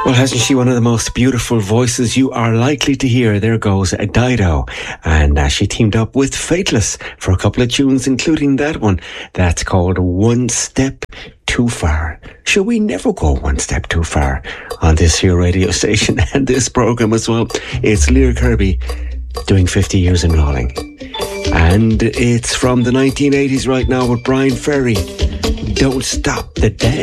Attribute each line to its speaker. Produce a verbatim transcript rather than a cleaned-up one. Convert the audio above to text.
Speaker 1: Well, hasn't she one of the most beautiful voices you are likely to hear? There goes Dido. And uh, she teamed up with Fateless for a couple of tunes, including that one that's called One Step Too Far. Sure, we never go one step too far on this here radio station and this programme as well. It's Lear Kirby doing fifty years in Rolling. And it's from the nineteen eighties right now with Brian Ferry. Don't Stop the Dance.